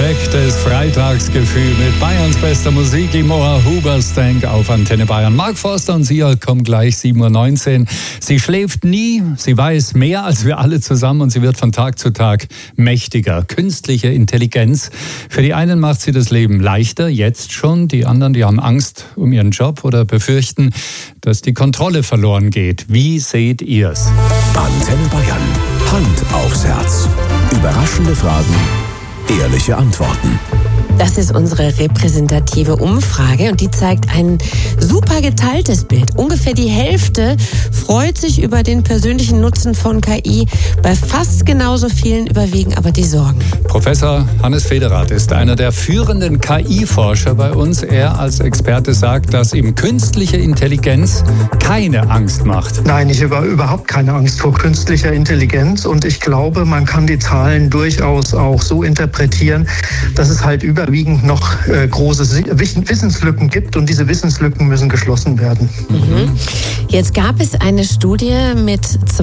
perfektes Freitagsgefühl mit Bayerns bester Musik im Ohr. Hoobastank auf Antenne Bayern. Mark Forster und sie kommen gleich 7:19 Uhr. Sie schläft nie, sie weiß mehr als wir alle zusammen und sie wird von Tag zu Tag mächtiger. Künstliche Intelligenz. Für die einen macht sie das Leben leichter, jetzt schon. Die anderen, die haben Angst um ihren Job oder befürchten, dass die Kontrolle verloren geht. Wie seht ihr's? Antenne Bayern. Hand aufs Herz. Überraschende Fragen, ehrliche Antworten. Das ist unsere repräsentative Umfrage und die zeigt ein super geteiltes Bild. Ungefähr die Hälfte freut sich über den persönlichen Nutzen von KI. Bei fast genauso vielen überwiegen aber die Sorgen. Professor Hannes Federath ist einer der führenden KI-Forscher bei uns. Er als Experte sagt, dass ihm künstliche Intelligenz keine Angst macht. Nein, ich habe überhaupt keine Angst vor künstlicher Intelligenz und ich glaube, man kann die Zahlen durchaus auch so interpretieren, dass es halt überwiegend noch große Wissenslücken gibt und diese Wissenslücken müssen geschlossen werden. Jetzt gab es eine Studie mit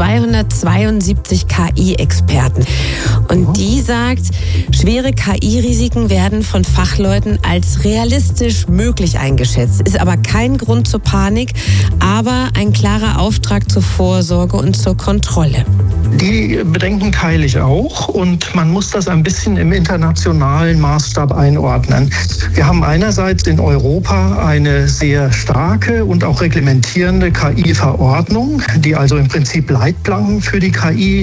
272 KI-Experten und die sagt, schwere KI-Risiken werden von Fachleuten als realistisch möglich eingeschätzt. Ist aber kein Grund zur Panik, aber ein klarer Auftrag zur Vorsorge und zur Kontrolle. Die Bedenken teile ich auch und man muss das ein bisschen im internationalen Maßstab einordnen. Wir haben einerseits in Europa eine sehr starke und auch reglementierende KI-Verordnung, die also im Prinzip Leitplanken für die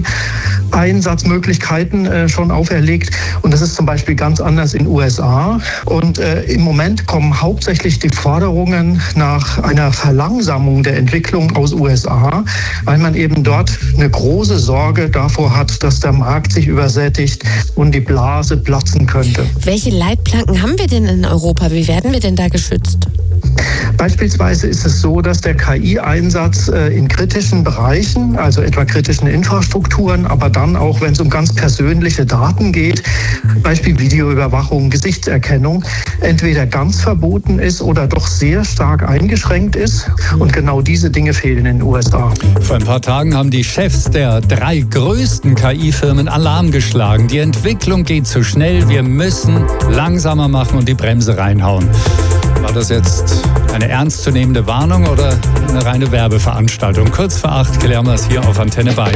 KI-Einsatzmöglichkeiten schon auferlegt. Und das ist zum Beispiel ganz anders in den USA. Und im Moment kommen hauptsächlich die Forderungen nach einer Verlangsamung der Entwicklung aus USA, weil man eben dort eine große Sorge davor hat, dass der Markt sich übersättigt und die Blase platzen könnte. Welche Leitplanken haben wir denn in Europa? Wie werden wir denn da geschützt? Beispielsweise ist es so, dass der KI-Einsatz in kritischen Bereichen, also etwa kritischen Infrastrukturen, aber dann auch, wenn es um ganz persönliche Daten geht, Beispiel Videoüberwachung, Gesichtserkennung, entweder ganz verboten ist oder doch sehr stark eingeschränkt ist. Und genau diese Dinge fehlen in den USA. Vor ein paar Tagen haben die Chefs der 3 größten KI-Firmen Alarm geschlagen. Die Entwicklung geht zu schnell, wir müssen langsamer machen und die Bremse reinhauen. War das jetzt eine ernstzunehmende Warnung oder eine reine Werbeveranstaltung? Kurz vor 8 klären wir es hier auf Antenne Bayern.